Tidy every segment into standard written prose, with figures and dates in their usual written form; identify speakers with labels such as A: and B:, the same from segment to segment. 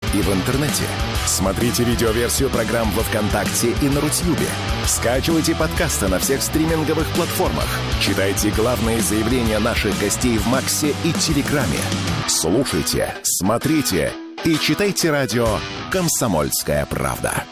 A: и в интернете. Смотрите видеоверсию программ во ВКонтакте и на Рутьюбе. Скачивайте подкасты на всех стриминговых платформах. Читайте главные заявления наших гостей в Максе и Телеграме. Слушайте, смотрите и читайте радио «Комсомольская правда».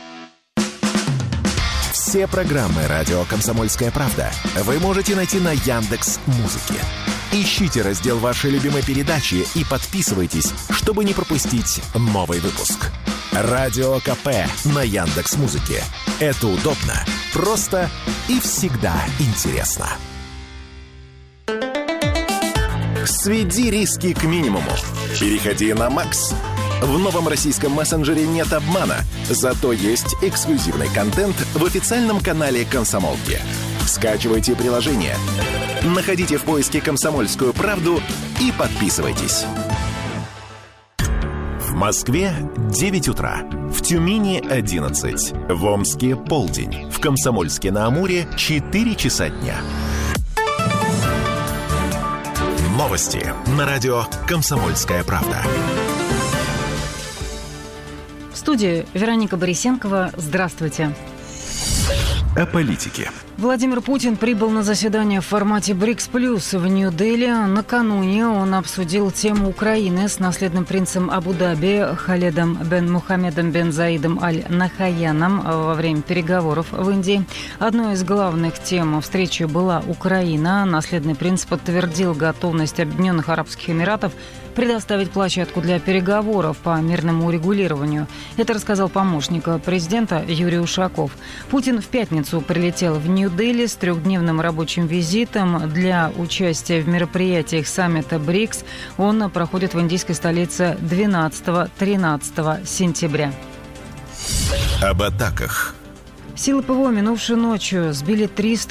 A: Все программы радио «Комсомольская правда» вы можете найти на Яндекс.Музыке. Ищите раздел вашей любимой передачи и подписывайтесь, чтобы не пропустить новый выпуск. Радио КП на Яндекс.Музыке. Это удобно, просто и всегда интересно. Сведи риски к минимуму. Переходи на Макс. В новом российском мессенджере нет обмана, зато есть эксклюзивный контент в официальном канале «Комсомолки». Скачивайте приложение, находите в поиске «Комсомольскую правду» и подписывайтесь. В Москве 9 утра, в Тюмени 11, в Омске полдень, в Комсомольске-на-Амуре 4 часа дня. Новости на радио «Комсомольская правда».
B: В студии Вероника Борисенкова. Здравствуйте.
A: О политике.
B: Владимир Путин прибыл на заседание в формате БРИКС Плюс в Нью-Дели. Накануне он обсудил тему Украины с наследным принцем Абу-Даби Халедом бен Мухаммедом бен Заидом Аль-Нахаяном во время переговоров в Индии. Одной из главных тем встречи была Украина. Наследный принц подтвердил готовность Объединенных Арабских Эмиратов предоставить площадку для переговоров по мирному урегулированию. Это рассказал помощник президента Юрий Ушаков. Путин в пятницу прилетел в Нью-Дели с трехдневным рабочим визитом. Для участия в мероприятиях саммита БРИКС он проходит в индийской столице 12-13 сентября.
A: Об атаках.
B: Силы ПВО минувшей ночью сбили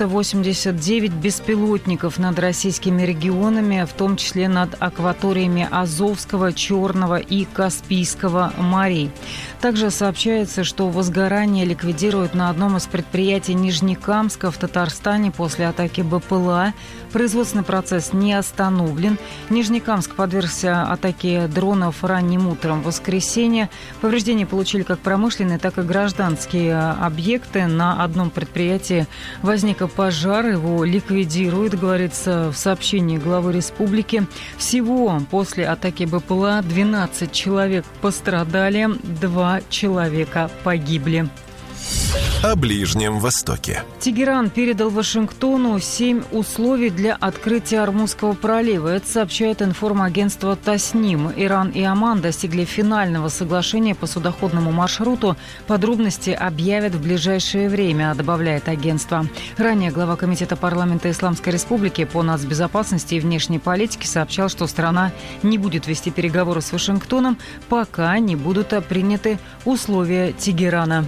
B: 389 беспилотников над российскими регионами, в том числе над акваториями Азовского, Черного и Каспийского морей. Также сообщается, что возгорание ликвидируют на одном из предприятий Нижнекамска в Татарстане после атаки БПЛА. Производственный процесс не остановлен. Нижнекамск подвергся атаке дронов ранним утром в воскресенье. Повреждения получили как промышленные, так и гражданские объекты. На одном предприятии возник пожар, его ликвидируют, говорится в сообщении главы республики. Всего после атаки БПЛА 12 человек пострадали, 2 человека погибли.
A: О Ближнем Востоке.
B: Тегеран передал Вашингтону 7 условий для открытия Ормузского пролива. Это сообщает информагентство Тасним. Иран и Оман достигли финального соглашения по судоходному маршруту. Подробности объявят в ближайшее время, добавляет агентство. Ранее глава Комитета парламента Исламской Республики по нацбезопасности и внешней политике сообщал, что страна не будет вести переговоры с Вашингтоном, пока не будут приняты условия Тегерана.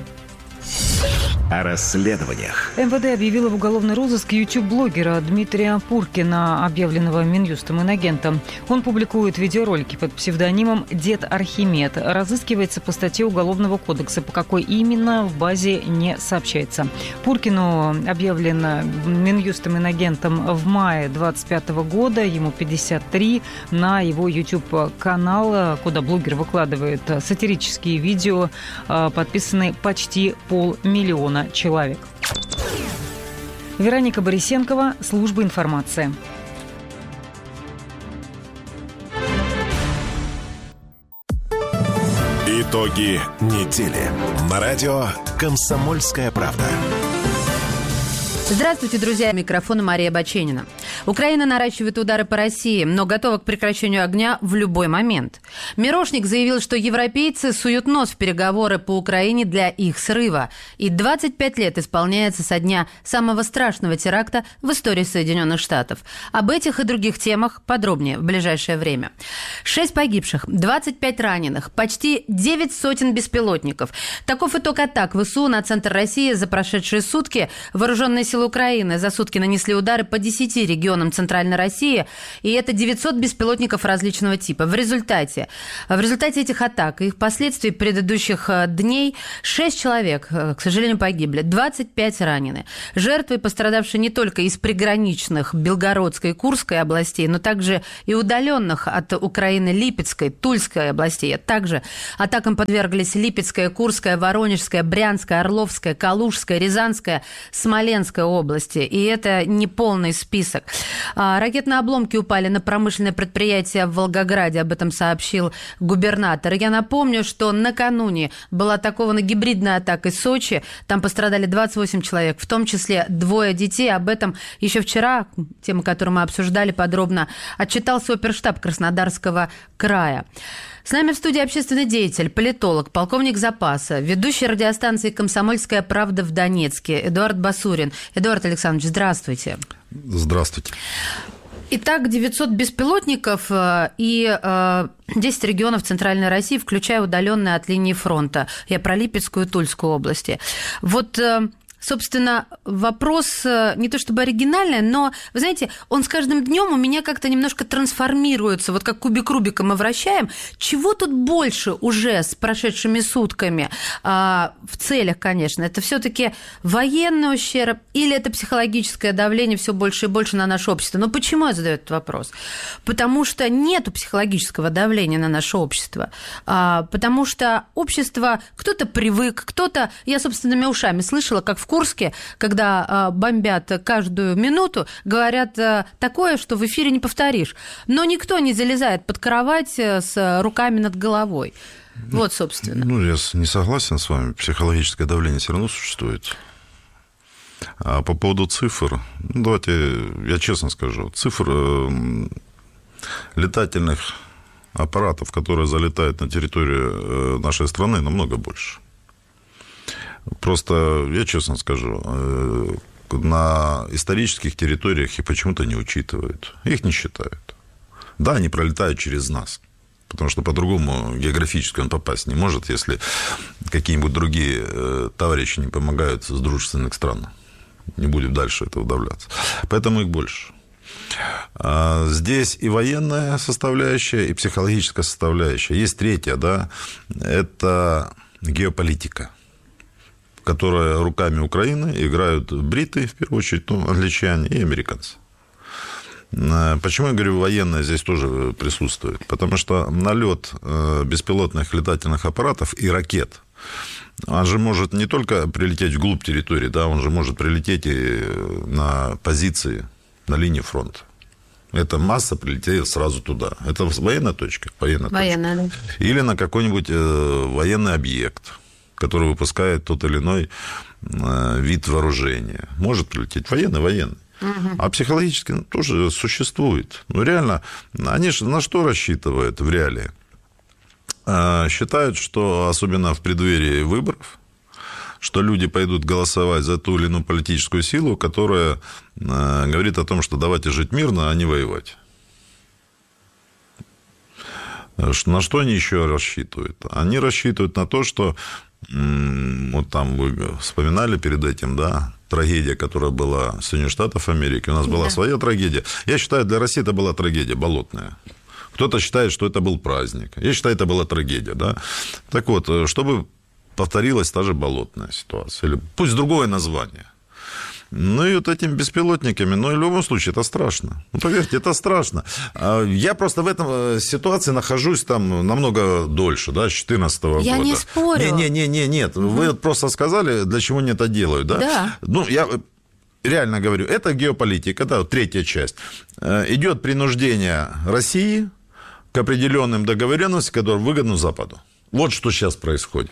A: О расследованиях.
B: МВД объявила в уголовный розыск YouTube-блогера Дмитрия Пуркина, объявленного Минюстом инагентом. Он публикует видеоролики под псевдонимом «Дед Архимед». Разыскивается по статье Уголовного кодекса. По какой именно, в базе не сообщается. Пуркину объявлен Минюстом инагентом в мае 2025 года. Ему 53. На его YouTube-канал, куда блогер выкладывает сатирические видео, подписаны почти 500 000 человек. Вероника Борисенкова, служба информации.
A: Итоги недели. На радио «Комсомольская правда».
C: Здравствуйте, друзья. Микрофон Мария Баченина. Украина наращивает удары по России, но готова к прекращению огня в любой момент. Мирошник заявил, что европейцы суют нос в переговоры по Украине для их срыва. И 25 лет исполняется со дня самого страшного теракта в истории Соединенных Штатов. Об этих и других темах подробнее в ближайшее время. 6 погибших, 25 раненых, почти 9 сотен беспилотников. Таков итог атак ВСУ на центр России за прошедшие сутки. Вооруженные силы силы Украины за сутки нанесли удары по 10 регионам Центральной России, и это 900 беспилотников различного типа. В результате этих атак и их последствий предыдущих дней 6 человек, к сожалению, погибли, 25 ранены. Жертвы, пострадавшие не только из приграничных Белгородской и Курской областей, но также и удаленных от Украины Липецкой, Тульской областей. Также атакам подверглись Липецкая, Курская, Воронежская, Брянская, Орловская, Калужская, Рязанская, Смоленская области. И это не полный список. Ракетные обломки упали на промышленное предприятие в Волгограде, об этом сообщил губернатор. Я напомню, что накануне была атакована гибридная атака из Сочи. Там пострадали 28 человек, в том числе 2 детей. Об этом еще вчера, тему, которую мы обсуждали подробно, отчитался оперштаб Краснодарского края. С нами в студии общественный деятель, политолог, полковник запаса, ведущий радиостанции «Комсомольская правда» в Донецке Эдуард Басурин. Эдуард Александрович, здравствуйте.
D: Здравствуйте.
C: Итак, 900 беспилотников и 10 регионов Центральной России, включая удаленные от линии фронта. Я про Липецкую и Тульскую области. Вот... Собственно, вопрос не то чтобы оригинальный, но, вы знаете, он с каждым днем у меня как-то немножко трансформируется, вот как кубик Рубика мы вращаем. Чего тут больше уже с прошедшими сутками в целях, конечно? Это все-таки военный ущерб или это психологическое давление все больше и больше на наше общество? Но почему я задаю этот вопрос? Потому что нету психологического давления на наше общество, потому что общество, кто-то привык, кто-то, я собственными ушами слышала, как в Курске, когда бомбят каждую минуту, говорят такое, что в эфире не повторишь. Но никто не залезает под кровать с руками над головой. Вот, собственно.
D: Ну, я не согласен с вами. Психологическое давление все равно существует. А по поводу цифр, давайте я честно скажу. Цифр летательных аппаратов, которые залетают на территорию нашей страны, намного больше. Просто, я честно скажу, на исторических территориях их почему-то не учитывают. Их не считают. Да, они пролетают через нас. Потому что по-другому географически он попасть не может, если какие-нибудь другие товарищи не помогают с дружественных стран. Не будем дальше это вдавляться. Поэтому их больше. Здесь и военная составляющая, и психологическая составляющая. Есть третья, да, это геополитика, которая руками Украины играют бриты, в первую очередь, англичане и американцы. Почему я говорю, военная здесь тоже присутствует? Потому что налет беспилотных летательных аппаратов и ракет, он же может не только прилететь вглубь территории, да, он же может прилететь и на позиции, на линии фронта. Эта масса прилетела сразу туда. Это военная точка? Военная, да. Или на какой-нибудь военный объект, который выпускает тот или иной вид вооружения. Может прилететь военный. Угу. А психологически тоже существует. Ну, реально, они же на что рассчитывают в реалии? Считают, что, особенно в преддверии выборов, что люди пойдут голосовать за ту или иную политическую силу, которая говорит о том, что давайте жить мирно, а не воевать. На что они еще рассчитывают? Они рассчитывают на то, что вот там вы вспоминали перед этим, да, трагедия, которая была в Соединенных Штатах Америки. У нас была своя трагедия. Я считаю, для России это была трагедия болотная. Кто-то считает, что это был праздник. Я считаю, это была трагедия, да. Так вот, чтобы повторилась та же болотная ситуация. Или пусть другое название. Ну, и вот этими беспилотниками, но в любом случае это страшно. Ну, поверьте, это страшно. Я просто в этом ситуации нахожусь там намного дольше, да, с 2014 года.
C: Я не спорю.
D: Нет. Вы просто сказали, для чего они это делают, да?
C: Да.
D: Ну, я реально говорю, это геополитика, да, третья часть. Идет принуждение России к определенным договоренностям, которые выгодны Западу. Вот что сейчас происходит.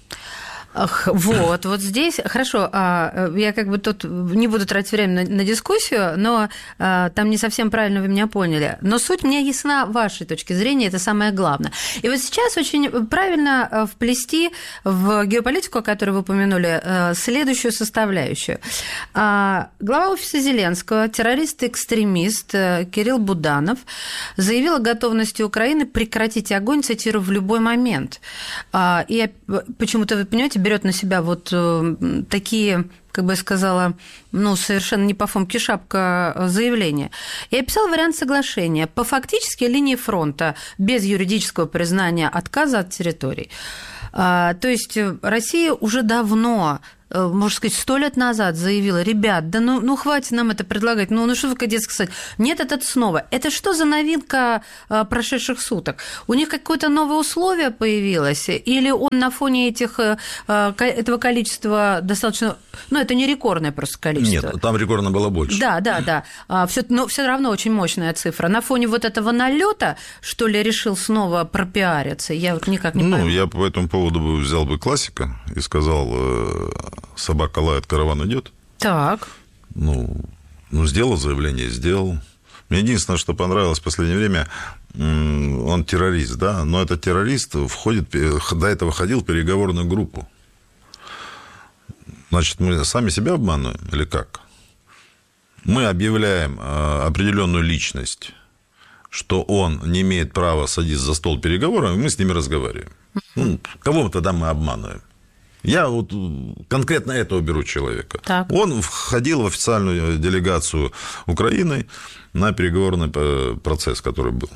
C: Вот здесь, хорошо, я как бы тут не буду тратить время на дискуссию, но там не совсем правильно вы меня поняли. Но суть мне ясна вашей точки зрения, это самое главное. И вот сейчас очень правильно вплести в геополитику, о которой вы упомянули, следующую составляющую. Глава офиса Зеленского, террорист-экстремист Кирилл Буданов заявил о готовности Украины прекратить огонь, цитирую, в любой момент. И почему-то, вы понимаете, берет на себя вот такие как бы я сказала, совершенно не по фомке шапка заявление. И описал вариант соглашения по фактически линии фронта без юридического признания отказа от территорий. То есть Россия уже давно, можно сказать, 100 лет назад заявила: ребят, да ну хватит нам это предлагать, что вы кадетский сказать? Нет, это снова. Это что за новинка прошедших суток? У них какое-то новое условие появилось? Или он на фоне этого количества достаточно... это не рекордное просто количество.
D: Нет, там рекордно было больше.
C: Да. Но все равно очень мощная цифра. На фоне вот этого налета, что ли, решил снова пропиариться? Я вот никак не понимаю.
D: Я по этому поводу взял бы классика и сказал: собака лает, караван идет.
C: Так.
D: Сделал заявление, сделал. Мне единственное, что понравилось в последнее время, он террорист, да, но этот террорист до этого ходил в переговорную группу. Значит, мы сами себя обманываем или как? Мы объявляем определенную личность, что он не имеет права садиться за стол переговоров, и мы с ними разговариваем. Кого тогда мы обманываем? Я вот конкретно этого беру человека.
C: Так.
D: Он входил в официальную делегацию Украины на переговорный процесс, который был.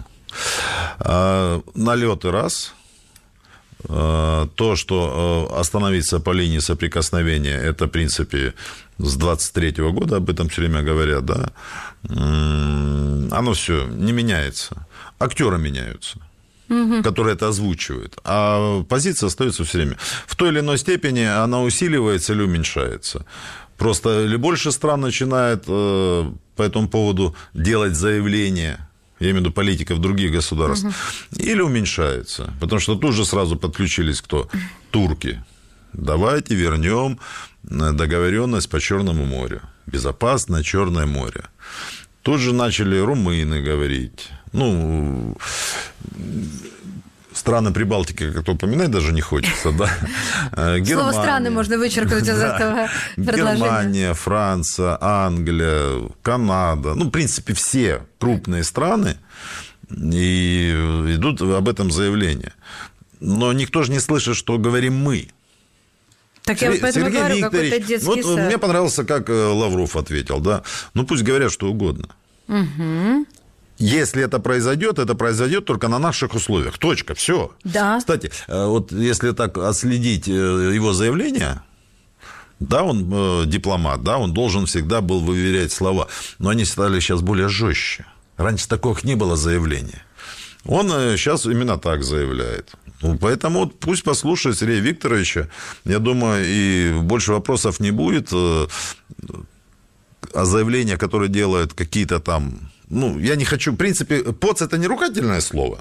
D: Налеты раз. То, что остановиться по линии соприкосновения, это, в принципе, с 23-го года, об этом все время говорят, да, оно все не меняется. Актеры меняются, которые это озвучивают, а позиция остается все время. В той или иной степени она усиливается или уменьшается. Просто или больше стран начинает по этому поводу делать заявления, я имею в виду политиков других государств, или уменьшается. Потому что тут же сразу подключились кто? Турки. Давайте вернем договоренность по Черному морю. Безопасное Черное море. Тут же начали румыны говорить. Страны Прибалтики как-то упоминать даже не хочется, да?
C: Слово «страны» можно вычеркнуть из этого предложения.
D: Германия, Франция, Англия, Канада. В принципе, все крупные страны и идут об этом заявления. Но никто же не слышит, что говорим мы.
C: Так я поэтому
D: Сергей
C: говорю,
D: Викторович,
C: какой-то детский сад.
D: Мне понравился, как Лавров ответил, да. Пусть говорят что угодно. Если это произойдет только на наших условиях. Точка. Все.
C: Да.
D: Кстати, вот если так отследить его заявление, да, он дипломат, да, он должен всегда был выверять слова, но они стали сейчас более жестче. Раньше такого не было заявления. Он сейчас именно так заявляет. Поэтому пусть послушает Сергея Викторовича. Я думаю, и больше вопросов не будет. А заявления, которые делают какие-то там... я не хочу... В принципе, ПОЦ – это не ругательное слово.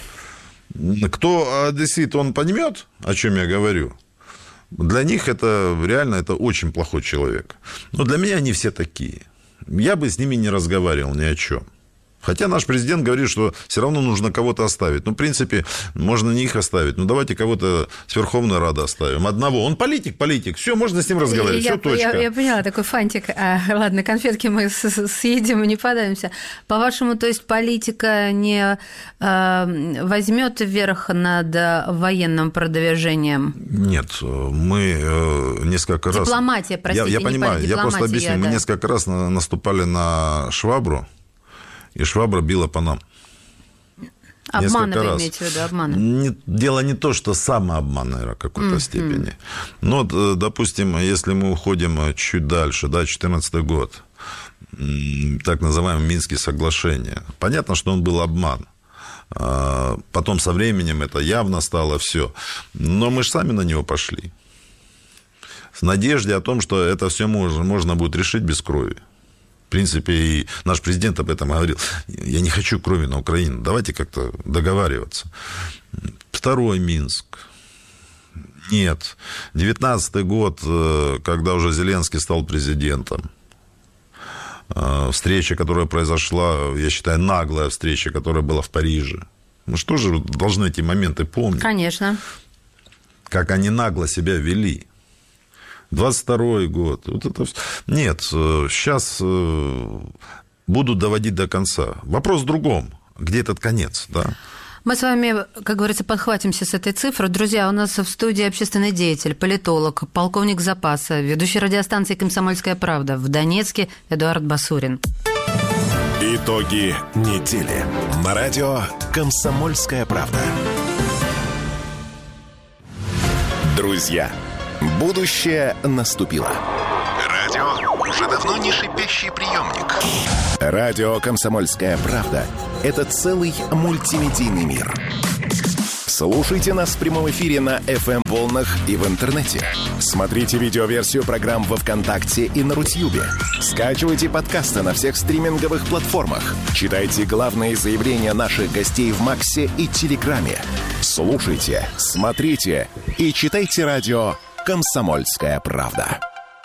D: Кто одессит, он поймет, о чем я говорю. Для них это реально очень плохой человек. Но для меня они все такие. Я бы с ними не разговаривал ни о чем. Хотя наш президент говорит, что все равно нужно кого-то оставить. В принципе, можно не их оставить. Давайте кого-то с Верховной Рады оставим. Одного. Он политик. Все, можно с ним разговаривать. Все, точка.
C: Я поняла, такой фантик. Ладно, конфетки мы съедим и не подавимся. По-вашему, то есть политика не возьмет верх над военным продвижением?
D: Нет, мы несколько раз...
C: Дипломатия, простите,
D: я понимаю, я просто объясню. Мы несколько раз наступали на Швабру, и Швабра била по нам.
C: Обманы вы имеете в виду, обманы?
D: Дело не то, что самообман, наверное, в какой-то степени. Но, допустим, если мы уходим чуть дальше, да, 2014 год, так называемые Минские соглашения. Понятно, что он был обман. Потом со временем это явно стало все. Но мы же сами на него пошли. В надежде о том, что это все можно будет решить без крови. В принципе, и наш президент об этом говорил. Я не хочу крови на Украину. Давайте как-то договариваться. Второй Минск. Нет. 19-й год, когда уже Зеленский стал президентом. Встреча, которая произошла, я считаю, наглая встреча, которая была в Париже. Мы же тоже должны эти моменты помнить.
C: Конечно.
D: Как они нагло себя вели. 22-й год. Вот это... Нет, сейчас будут доводить до конца. Вопрос в другом. Где этот конец, да?
C: Мы с вами, как говорится, подхватимся с этой цифры. Друзья, у нас в студии общественный деятель, политолог, полковник запаса, ведущий радиостанции «Комсомольская правда» в Донецке Эдуард Басурин.
A: Итоги недели на радио «Комсомольская правда». Друзья, будущее наступило. Радио уже давно не шипящий приемник. Радио «Комсомольская правда» — это целый мультимедийный мир. Слушайте нас в прямом эфире на FM-волнах и в интернете. Смотрите видеоверсию программ во ВКонтакте и на Рутьюбе. Скачивайте подкасты на всех стриминговых платформах. Читайте главные заявления наших гостей в Максе и Телеграме. Слушайте, смотрите и читайте радио «Комсомольская правда».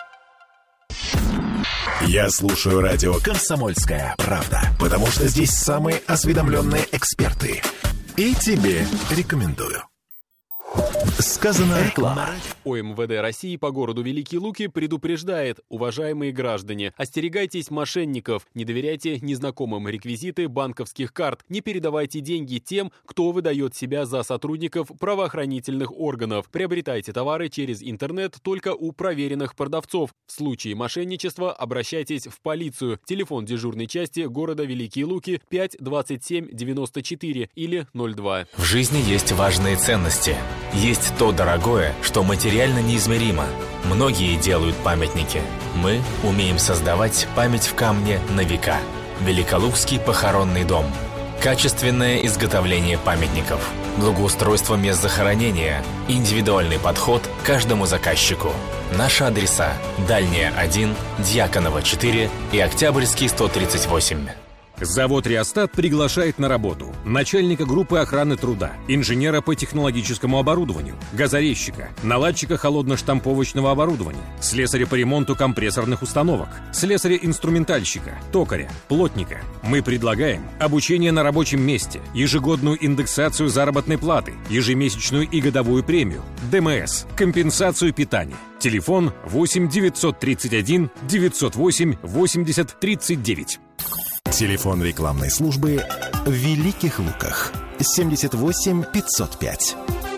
A: Я слушаю радио «Комсомольская правда», потому что здесь самые осведомленные эксперты. И тебе рекомендую. Сказано реклама.
E: ОМВД России по городу Великие Луки предупреждает: уважаемые граждане, остерегайтесь мошенников, не доверяйте незнакомым реквизиты банковских карт, не передавайте деньги тем, кто выдает себя за сотрудников правоохранительных органов. Приобретайте товары через интернет только у проверенных продавцов. В случае мошенничества обращайтесь в полицию. Телефон дежурной части города Великие Луки 5 27 94 или 02.
F: В жизни есть важные ценности. Есть то дорогое, что материально неизмеримо. Многие делают памятники. Мы умеем создавать память в камне на века. Великолукский похоронный дом. Качественное изготовление памятников. Благоустройство мест захоронения. Индивидуальный подход к каждому заказчику. Наши адреса: Дальняя 1, Дьяконова 4 и Октябрьский 138.
G: Завод «Реостат» приглашает на работу начальника группы охраны труда, инженера по технологическому оборудованию, газорезчика, наладчика холодно-штамповочного оборудования, слесаря по ремонту компрессорных установок, слесаря-инструментальщика, токаря, плотника. Мы предлагаем обучение на рабочем месте, ежегодную индексацию заработной платы, ежемесячную и годовую премию, ДМС, компенсацию питания. Телефон 8 931 908 80 39.
A: Телефон рекламной службы в Великих Луках 78 505.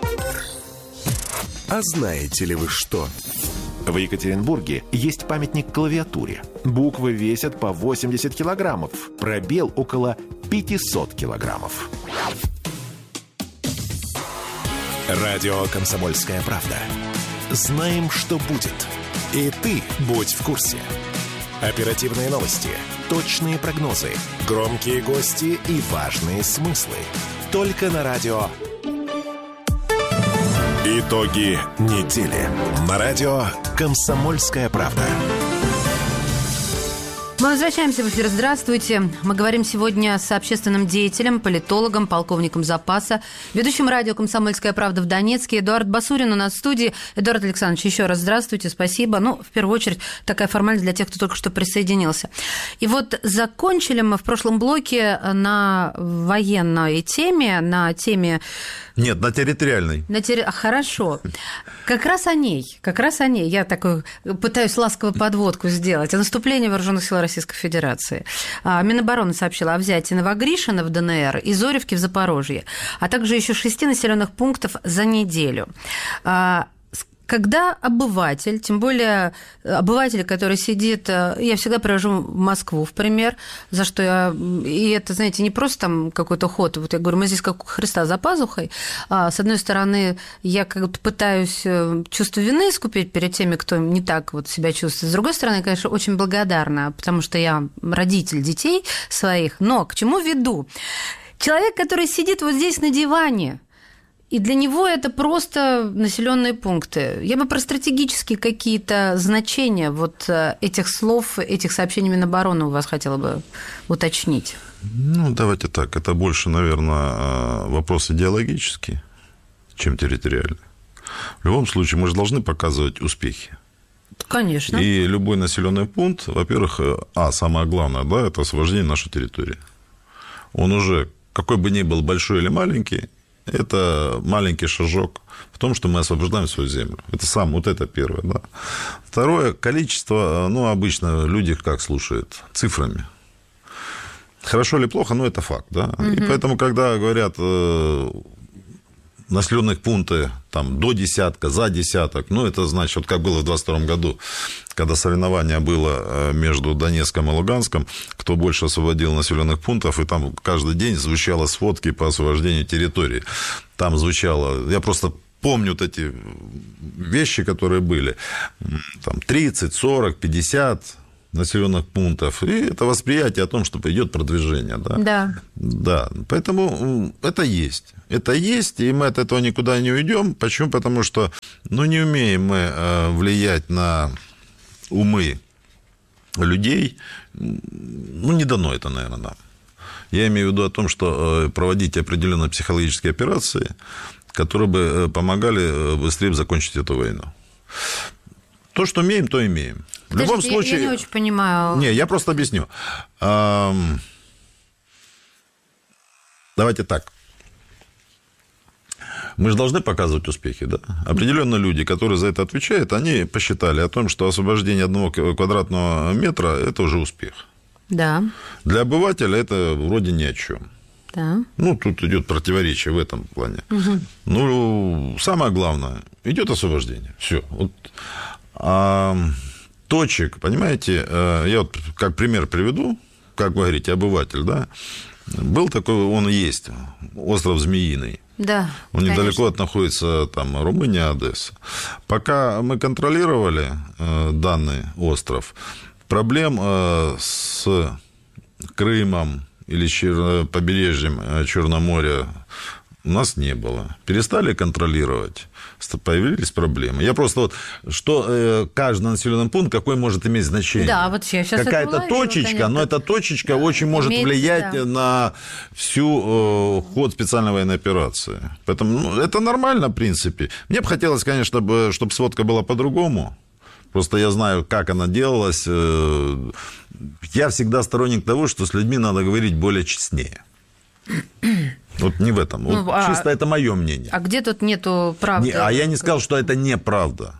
A: А знаете ли вы что? В Екатеринбурге есть памятник клавиатуре. Буквы весят по 80 килограммов, пробел около 500 килограммов. Радио «Комсомольская правда». Знаем, что будет. И ты будь в курсе. Оперативные новости, точные прогнозы, громкие гости и важные смыслы. Только на радио. Итоги недели на радио «Комсомольская правда».
C: Мы возвращаемся в эфир. Здравствуйте. Мы говорим сегодня с общественным деятелем, политологом, полковником запаса, ведущим радио «Комсомольская правда» в Донецке. Эдуард Басурин у нас в студии. Эдуард Александрович, еще раз здравствуйте, спасибо. В первую очередь, такая формальность для тех, кто только что присоединился. И вот закончили мы в прошлом блоке на военной теме, на теме...
D: Нет, на территориальной.
C: Хорошо. Как раз о ней. Я такую пытаюсь ласковую подводку сделать. О наступлении вооруженных сил Российской Федерации. Минобороны сообщила о взятии Новогришина в ДНР и Зоревки в Запорожье, а также еще 6 населенных пунктов за неделю. Когда обыватель, тем более обыватель, который сидит, я всегда привожу в Москву в пример, за что я, и это, знаете, не просто там какой-то ход, вот я говорю, мы здесь как у Христа за пазухой, с одной стороны, я как-то пытаюсь чувство вины искупить перед теми, кто не так вот себя чувствует, с другой стороны, конечно, очень благодарна, потому что я родитель детей своих, но к чему веду? Человек, который сидит вот здесь на диване, и для него это просто населенные пункты. Я бы про стратегические какие-то значения вот этих слов, этих сообщений Минобороны у вас хотела бы уточнить.
D: Давайте так. Это больше, наверное, вопрос идеологический, чем территориальный. В любом случае, мы же должны показывать успехи.
C: Конечно.
D: И любой населенный пункт, во-первых, самое главное, это освобождение нашей территории. Он уже, какой бы ни был большой или маленький, это маленький шажок в том, что мы освобождаем свою землю. Это первое. Да. Второе, количество, обычно люди как слушают? Цифрами. Хорошо или плохо, но это факт, да. И поэтому, когда говорят населенных пунктов там, до десятка, за десяток, ну, это значит, вот как было в 22 году, когда соревнование было между Донецком и Луганском, кто больше освободил населенных пунктов, и там каждый день звучало сводки по освобождению территории. Там звучало, я просто помню вот эти вещи, которые были, там 30, 40, 50 населенных пунктов, и это восприятие о том, что идет продвижение. Да?
C: Да.
D: Да, поэтому это есть. Это есть, и мы от этого никуда не уйдем. Почему? Потому что, не умеем мы влиять на умы людей. Не дано это, наверное, нам. Я имею в виду о том, что проводить определенные психологические операции, которые бы помогали быстрее закончить эту войну. То, что умеем, то имеем. В любом случае...
C: Я не очень понимаю.
D: Не, я просто объясню. Давайте так. Мы же должны показывать успехи, да? Определенно люди, которые за это отвечают, они посчитали о том, что освобождение 1 квадратного метра – это уже успех.
C: Да.
D: Для обывателя это вроде ни о чем.
C: Да.
D: Тут идет противоречие в этом плане. Самое главное, идет освобождение. Все. Точек, понимаете, я вот как пример приведу, как вы говорите, обыватель, да, был такой, он и есть, остров Змеиный.
C: Да,
D: он
C: конечно.
D: недалеко находится, там, Румыния, Одесса. Пока мы контролировали данный остров, проблем с Крымом или побережьем Черного моря у нас не было. Перестали контролировать, появились проблемы. Я просто что каждый населенный пункт, какой может иметь значение.
C: Да, вот я сейчас
D: какая-то точечка, но эта точечка очень может влиять на всю ход специальной военной операции. Поэтому это нормально, в принципе. Мне бы хотелось, конечно, чтобы сводка была по-другому. Просто я знаю, как она делалась. Я всегда сторонник того, что с людьми надо говорить более честнее. Вот не в этом. Чисто это мое мнение.
C: А где тут нету правды?
D: Я не сказал, что это неправда.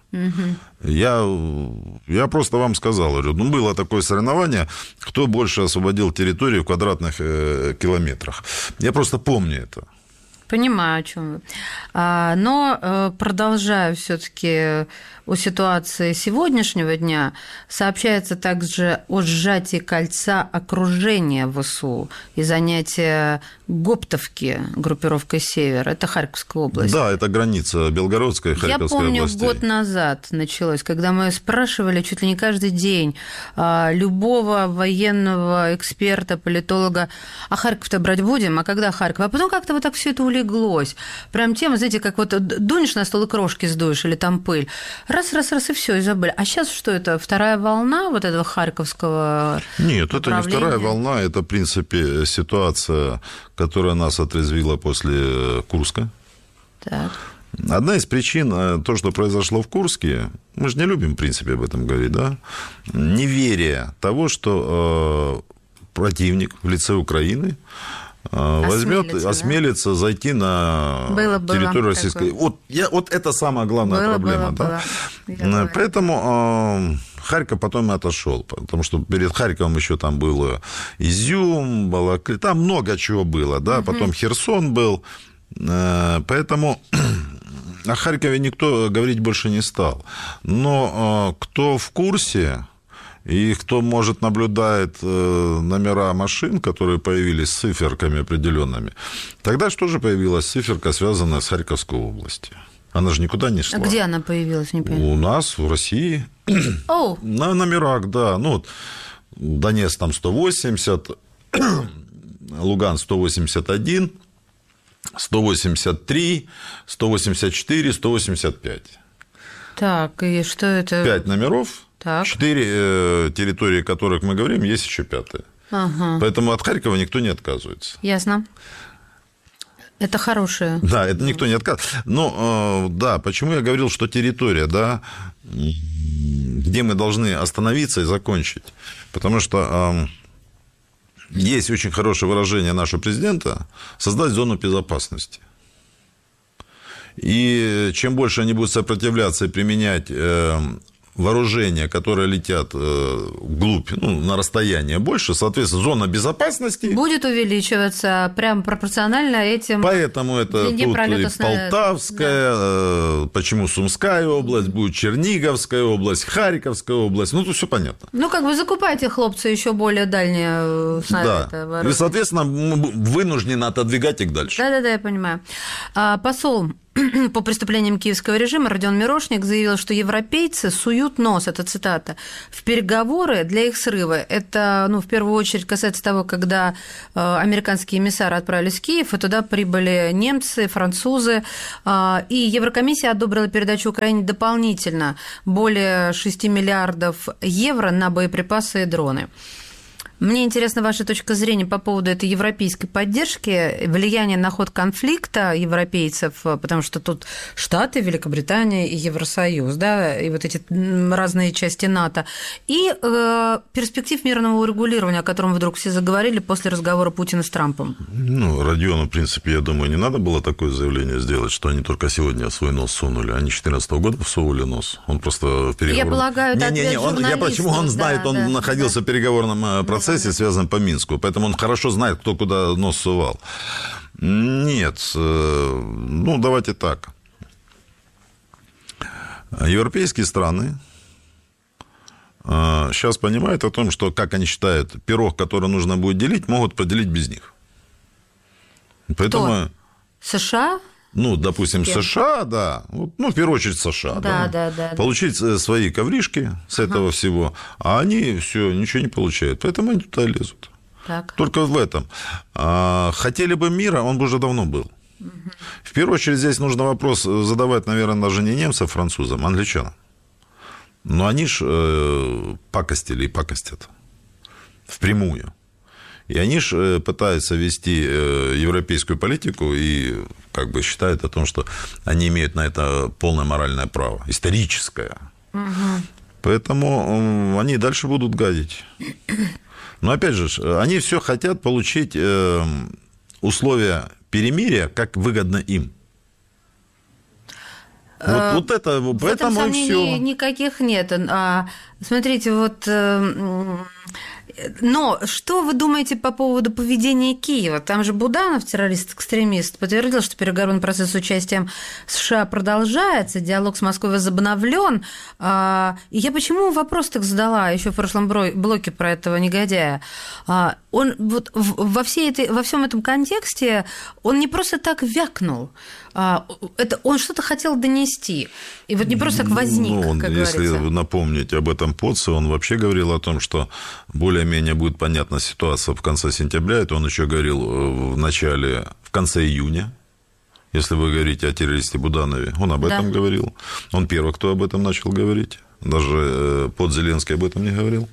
D: Я просто вам сказал, говорю, было такое соревнование, кто больше освободил территорию в квадратных километрах. Я просто помню это.
C: Понимаю, о чем вы. Но продолжая все-таки о ситуации сегодняшнего дня, сообщается также о сжатии кольца окружения ВСУ и занятия Гоптовки группировкой «Север». Это Харьковская область.
D: Да, это граница Белгородской и Харьковской области.
C: Я помню, год назад началось, когда мы спрашивали чуть ли не каждый день любого военного эксперта, политолога, а Харьков-то брать будем, а когда Харьков? А потом как-то вот так все это улеглось. Прям тема, знаете, как вот дунешь на стол и крошки сдуешь, или там пыль. Раз, и все, и забыли. А сейчас что это, вторая волна вот этого харьковского
D: Нет, это не вторая волна, это, в принципе, ситуация, которая нас отрезвила после Курска.
C: Так.
D: Одна из причин, то, что произошло в Курске, мы же не любим, в принципе, об этом говорить, да, неверие того, что противник в лице Украины осмелится зайти на территорию российской. Вот это самая главная проблема. Да? Поэтому Харьков потом и отошел, потому что перед Харьковом еще там было Изюм, Балаклея, там много чего было, да, потом Херсон был, поэтому о Харькове никто говорить больше не стал. Но кто в курсе... И кто, может, наблюдает номера машин, которые появились с циферками определенными, тогда что же появилась циферка, связанная с Харьковской областью? Она же никуда не шла.
C: А где она появилась? Не понимаю.
D: У нас, в России. На номерах, да. Донецк там 180, Луган 181, 183, 184, 185.
C: Так, и что это?
D: 5 номеров.
C: Так.
D: 4 территории, о которых мы говорим, есть еще 5.
C: Ага.
D: Поэтому от Харькова никто не отказывается.
C: Ясно. Это хорошее.
D: Да, это никто не отказывается. Но, да, почему я говорил, что территория, да, где мы должны остановиться и закончить? Потому что есть очень хорошее выражение нашего президента – создать зону безопасности. И чем больше они будут сопротивляться и применять вооружения, которые летят вглубь, на расстояние больше, соответственно, зона безопасности
C: будет увеличиваться прям пропорционально этим.
D: Поэтому это тут и Полтавская, почему Сумская область, будет Черниговская область, Харьковская область, тут все понятно.
C: Закупайте, хлопцы, еще более дальние снаряды.
D: Да, и, соответственно, вынуждены отодвигать их дальше.
C: Да, я понимаю. Посол по преступлениям киевского режима Родион Мирошник заявил, что европейцы суют нос, это цитата, в переговоры для их срыва. Это, в первую очередь, касается того, когда американские эмиссары отправились в Киев, и туда прибыли немцы, французы, и Еврокомиссия одобрила передачу Украине дополнительно более 6 миллиардов евро на боеприпасы и дроны. Мне интересна ваша точка зрения по поводу этой европейской поддержки, влияния на ход конфликта европейцев, потому что тут Штаты, Великобритания и Евросоюз, да, и вот эти разные части НАТО, и перспектив мирного урегулирования, о котором вдруг все заговорили после разговора Путина с Трампом.
D: Родиону, в принципе, я думаю, не надо было такое заявление сделать, что они только сегодня свой нос сунули. Они 2014 года всовывали нос. Он просто в переговорах...
C: Я полагаю, это ответ журналистов.
D: Я почему он знает, он находился в переговорном процессе, связанном по Минску, поэтому он хорошо знает, кто куда нос сувал. Нет, давайте так. Европейские страны сейчас понимают о том, что, как они считают, пирог, который нужно будет делить, могут поделить без них. Поэтому...
C: Кто? США?
D: Допустим, США, да. В первую очередь США.
C: Да.
D: Получить свои ковришки с этого всего, а они все ничего не получают. Поэтому они туда лезут.
C: Так.
D: Только в этом. Хотели бы мира, он бы уже давно был. В первую очередь здесь нужно вопрос задавать, наверное, даже не немцам, а французам, а англичанам. Но они ж пакостили и пакостят. Впрямую. И они же пытаются вести европейскую политику и считают о том, что они имеют на это полное моральное право, историческое. Поэтому они дальше будут гадить. Но опять же, они все хотят получить условия перемирия, как выгодно им. Вот это,
C: в этом сомнений никаких нет. Смотрите, но что вы думаете по поводу поведения Киева? Там же Буданов, террорист-экстремист, подтвердил, что переговорный процесс с участием США продолжается, диалог с Москвой возобновлен. И я почему вопрос так задала еще в прошлом блоке про этого негодяя? Он во всем этом контексте он не просто так вякнул. Он что-то хотел донести. И не просто так возник, как
D: если
C: говорится.
D: Напомнить об этом Поце, он вообще говорил о том, что более-менее будет понятна ситуация в конце сентября. Это он еще говорил в конце июня. Если вы говорите о террористе Буданове, он об этом говорил. Он первый, кто об этом начал говорить. Даже Зеленский об этом не говорил.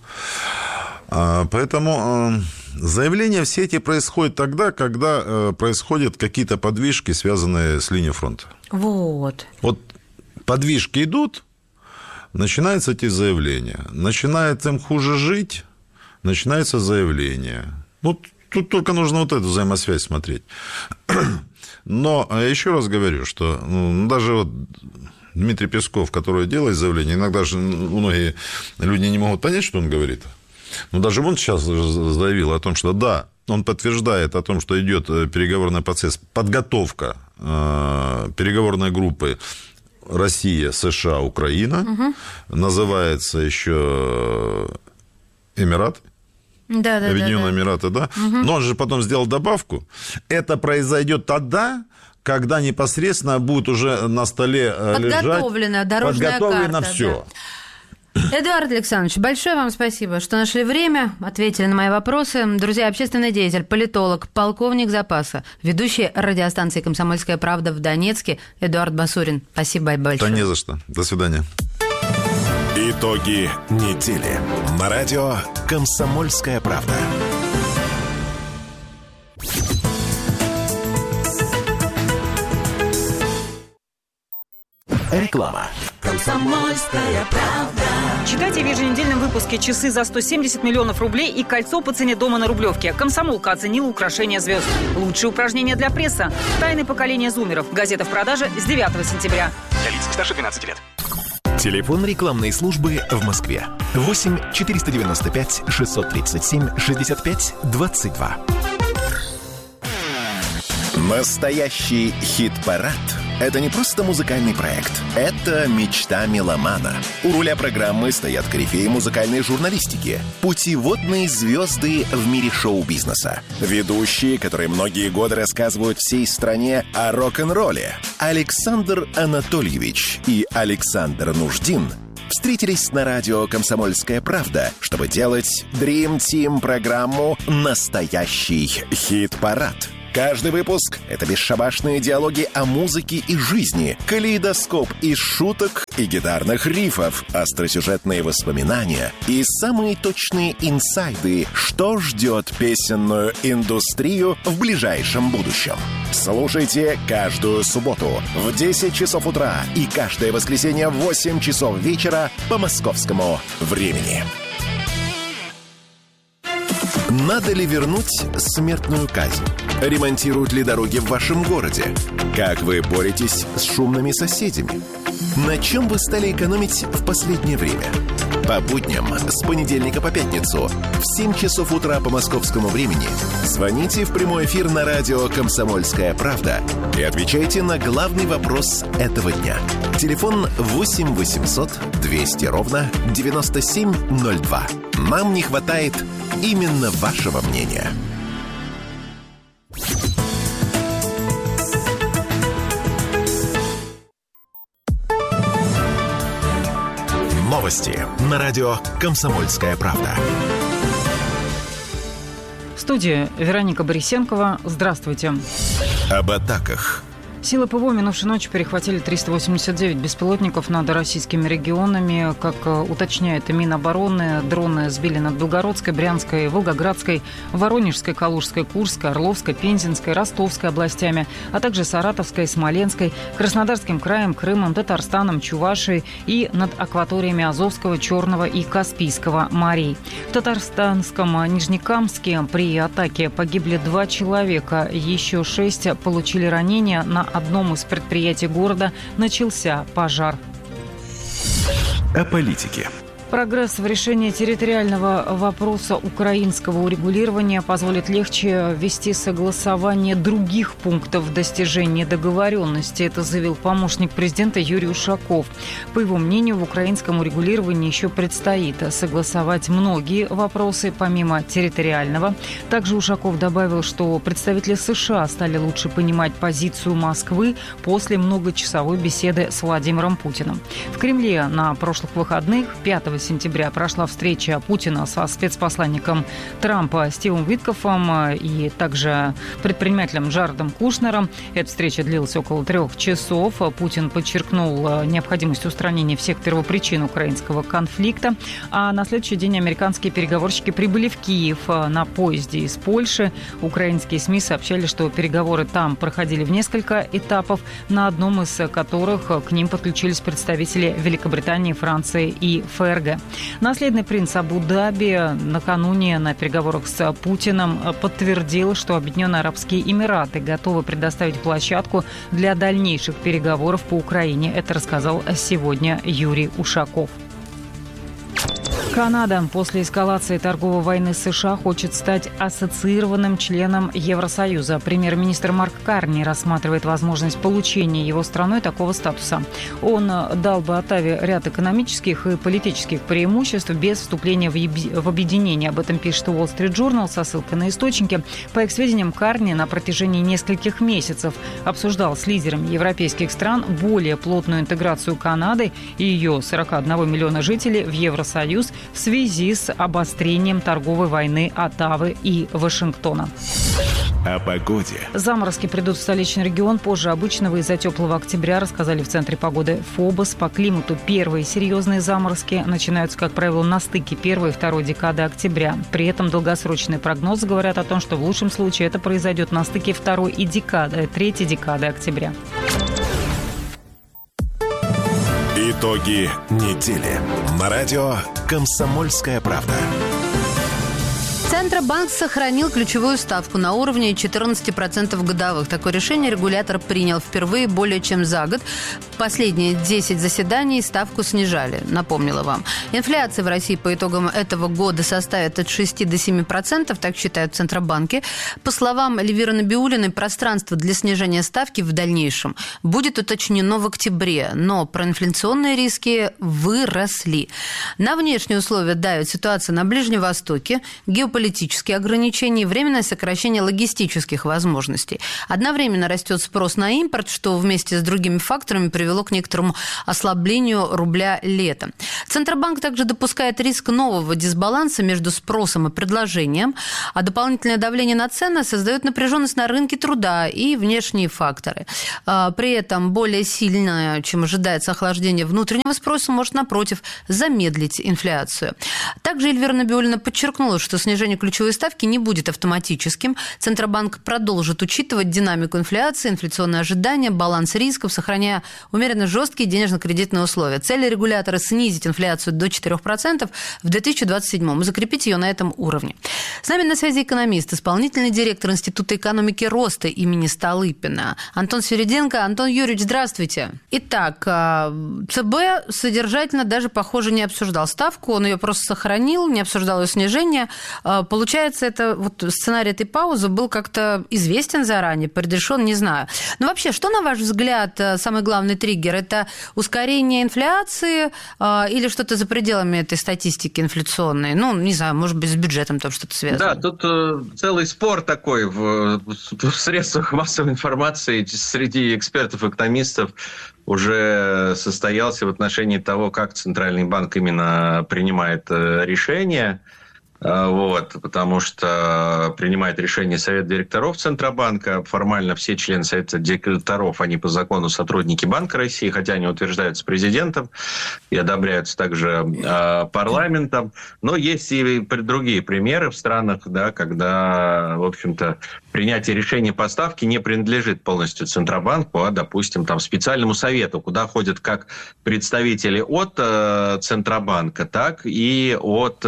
D: Поэтому заявления все эти происходят тогда, когда происходят какие-то подвижки, связанные с линией фронта.
C: Вот
D: Подвижки идут, начинаются эти заявления. Начинает им хуже жить, начинается заявление. Тут только нужно эту взаимосвязь смотреть. Но я еще раз говорю, что даже Дмитрий Песков, который делает заявление, иногда же многие люди не могут понять, что он говорит. Но даже он сейчас заявил о том, что да, он подтверждает о том, что идет переговорный процесс, подготовка переговорной группы Россия, США, Украина, называется еще Эмираты. Объединенные Эмираты, да. Но он же потом сделал добавку. Это произойдет тогда, когда непосредственно будет уже на столе
C: подготовлена дорожная карта.
D: все.
C: Эдуард Александрович, большое вам спасибо, что нашли время, ответили на мои вопросы. Друзья, общественный деятель, политолог, полковник запаса, ведущий радиостанции «Комсомольская правда» в Донецке Эдуард Басурин. Спасибо большое.
D: Да не за что. До свидания.
A: Итоги недели. На радио «Комсомольская правда». Реклама.
H: «Комсомольская правда».
I: Читайте в еженедельном выпуске «Часы за 170 миллионов рублей» и «Кольцо по цене дома на Рублевке». «Комсомолка» оценила украшение звезд. Лучшие упражнения для пресса. Тайны поколения зумеров. Газета в продаже с 9 сентября.
J: Для лиц старше 12 лет.
A: Телефон рекламной службы в Москве. 8 495 637 65 22. Настоящий хит-парад – это не просто музыкальный проект. Это мечта меломана. У руля программы стоят корифеи музыкальной журналистики, путеводные звезды в мире шоу-бизнеса, ведущие, которые многие годы рассказывают всей стране о рок-н-ролле. Александр Анатольевич и Александр Нуждин встретились на радио «Комсомольская правда», чтобы делать Dream Team программу «Настоящий хит-парад». Каждый выпуск — это бесшабашные диалоги о музыке и жизни, калейдоскоп из шуток и гитарных рифов, остросюжетные воспоминания и самые точные инсайды, что ждет песенную индустрию в ближайшем будущем. Слушайте каждую субботу в 10 часов утра и каждое воскресенье в 8 часов вечера по московскому времени. Надо ли вернуть смертную казнь? Ремонтируют ли дороги в вашем городе? Как вы боретесь с шумными соседями? На чем вы стали экономить в последнее время? По будням с понедельника по пятницу в 7 часов утра по московскому времени звоните в прямой эфир на радио «Комсомольская правда» и отвечайте на главный вопрос этого дня. Телефон 8 800 200 ровно 9702. Нам не хватает именно вашего мнения. Новости на радио «Комсомольская правда».
B: В студии Вероника Борисенкова. Здравствуйте.
A: Об атаках.
B: Силы ПВО минувшей ночью перехватили 389 беспилотников над российскими регионами. Как уточняет Минобороны, дроны сбили над Белгородской, Брянской, Волгоградской, Воронежской, Калужской, Курской, Орловской, Пензенской, Ростовской областями, а также Саратовской, Смоленской, Краснодарским краем, Крымом, Татарстаном, Чувашией и над акваториями Азовского, Черного и Каспийского морей. В Татарстанском Нижнекамске при атаке погибли 2 человека, еще 6 получили ранения. На одном из предприятий города начался пожар.
A: О политике.
B: Прогресс в решении территориального вопроса украинского урегулирования позволит легче вести согласование других пунктов достижения договоренности. Это заявил помощник президента Юрий Ушаков. По его мнению, в украинском урегулировании еще предстоит согласовать многие вопросы, помимо территориального. Также Ушаков добавил, что представители США стали лучше понимать позицию Москвы после многочасовой беседы с Владимиром Путиным. В Кремле на прошлых выходных, 5 сентября, прошла встреча Путина со спецпосланником Трампа Стивом Виткофом и также предпринимателем Джаредом Кушнером. Эта встреча длилась около 3 часов. Путин подчеркнул необходимость устранения всех первопричин украинского конфликта. А на следующий день американские переговорщики прибыли в Киев на поезде из Польши. Украинские СМИ сообщали, что переговоры там проходили в несколько этапов, на одном из которых к ним подключились представители Великобритании, Франции и ФРГ. Наследный принц Абу-Даби накануне на переговорах с Путиным подтвердил, что Объединенные Арабские Эмираты готовы предоставить площадку для дальнейших переговоров по Украине. Это рассказал сегодня Юрий Ушаков. Канада после эскалации торговой войны с США хочет стать ассоциированным членом Евросоюза. Премьер-министр Марк Карни рассматривает возможность получения его страной такого статуса. Он дал бы Оттаве ряд экономических и политических преимуществ без вступления в объединение. Об этом пишет Wall Street Journal со ссылкой на источники. По их сведениям, Карни на протяжении нескольких месяцев обсуждал с лидерами европейских стран более плотную интеграцию Канады и ее 41 миллиона жителей в Евросоюз в связи с обострением торговой войны Оттавы и Вашингтона.
A: О погоде.
B: Заморозки придут в столичный регион позже обычного из-за теплого октября, рассказали в Центре погоды ФОБОС. По климату первые серьезные заморозки начинаются, как правило, на стыке 1 и 2 декады октября. При этом долгосрочные прогнозы говорят о том, что в лучшем случае это произойдет на стыке 2 и 3 декады октября.
A: Итоги недели. На радио «Комсомольская правда».
C: Центробанк сохранил ключевую ставку на уровне 14% годовых. Такое решение регулятор принял впервые более чем за год. Последние 10 заседаний ставку снижали, напомнила вам. Инфляция в России по итогам этого года составит от 6 до 7%, так считают в Центробанке. По словам Эльвиры Набиуллиной, пространство для снижения ставки в дальнейшем будет уточнено в октябре, но проинфляционные риски выросли. На внешние условия давит ситуация на Ближнем Востоке, геополитические ограничения и временное сокращение логистических возможностей. Одновременно растет спрос на импорт, что вместе с другими факторами привело к некоторому ослаблению рубля летом. Центробанк также допускает риск нового дисбаланса между спросом и предложением, а дополнительное давление на цены создает напряженность на рынке труда и внешние факторы. При этом более сильное, чем ожидается, охлаждение внутреннего спроса может, напротив, замедлить инфляцию. Также Эльвира Набиуллина подчеркнула, что снижение ключевой ставки не будет автоматическим. Центробанк продолжит учитывать динамику инфляции, инфляционные ожидания, баланс рисков, сохраняя умеренно жесткие денежно-кредитные условия. Цель регулятора – снизить инфляцию до 4% в 2027 и закрепить ее на этом уровне. С нами на связи экономист, исполнительный директор Института экономики роста имени Столыпина Антон Свириденко. Антон Юрьевич, здравствуйте. Итак, ЦБ содержательно даже, похоже, не обсуждал ставку, он ее просто сохранил, не обсуждал ее снижение. Получается, это вот сценарий этой паузы был как-то известен заранее, предрешен, не знаю. Но вообще, что, на ваш взгляд, самый главный триггер? Это ускорение инфляции или что-то за пределами этой статистики инфляционной? Ну, не знаю, может быть, с бюджетом там что-то связано.
J: Да, тут целый спор такой в средствах массовой информации среди экспертов-экономистов уже состоялся в отношении того, как Центральный банк именно принимает решения. Вот, потому что принимает решение Совет директоров Центробанка. Формально все члены Совета директоров, они по закону сотрудники Банка России, хотя они утверждаются президентом и одобряются также парламентом. Но есть и другие примеры в странах, да, когда, в общем-то, принятие решения по ставке не принадлежит полностью Центробанку, а, допустим, там, специальному совету, куда ходят как представители от Центробанка, так и от